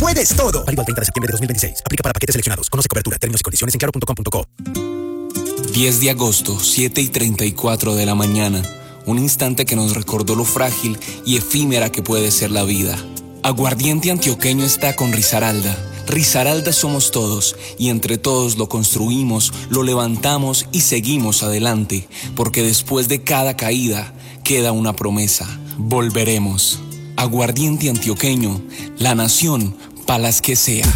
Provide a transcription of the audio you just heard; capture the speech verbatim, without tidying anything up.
puedes todo. Válido al treinta de septiembre de dos mil veintiséis. Aplica para paquetes seleccionados. Conoce cobertura, términos y condiciones en claro punto com punto co. diez de agosto, siete y treinta y cuatro de la mañana. Un instante que nos recordó lo frágil y efímera que puede ser la vida. Aguardiente Antioqueño está con Risaralda. Risaralda somos todos, y entre todos lo construimos, lo levantamos y seguimos adelante, porque después de cada caída queda una promesa: volveremos. Aguardiente Antioqueño, la nación, pa' las que sea.